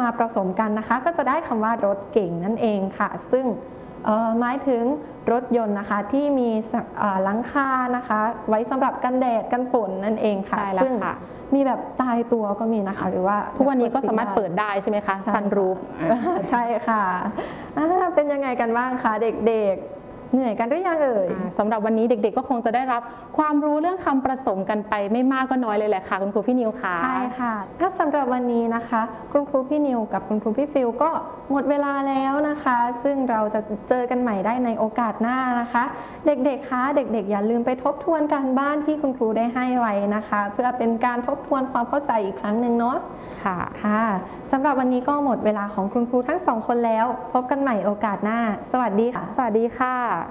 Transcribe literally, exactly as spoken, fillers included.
มาผสมกันนะคะก็จะได้คำว่ารถเก๋งนั่นเองค่ะซึ่งหมายถึงรถยนต์นะคะที่มีหลังคานะคะไว้สำหรับกันแดดกันฝนนั่นเองค่ะซึ่งมีแบบตายตัวก็มีนะคะหรือว่าทุกวันนี้ก็สามารถเปิดได้ใช่ไหมคะซันรูฟใช่ค่ะเป็นยังไงกันบ้างคะเด็กๆเหนื่อยกันหรือยังเอ่ยสำหรับวันนี้เด็กๆก็คงจะได้รับความรู้เรื่องคำผสมกันไปไม่มากก็น้อยเลยแหละค่ะคุณครูพี่นิวค่ะใช่ค่ะถ้าสำหรับวันนี้นะคะคุณครูพี่นิวกับคุณครูพี่ฟิลก็หมดเวลาแล้วนะคะซึ่งเราจะเจอกันใหม่ได้ในโอกาสหน้านะคะเด็กๆคะเด็กๆอย่าลืมไปทบทวนการบ้านที่คุณครูได้ให้ไว้นะคะเพื่อเป็นการทบทวนความเข้าใจอีกครั้งหนึ่งเนาะค่ะค่ะสำหรับวันนี้ก็หมดเวลาของคุณครูทั้งสองคนแล้วพบกันใหม่โอกาสหน้าสวัสดีค่ะสวัสดีค่ะ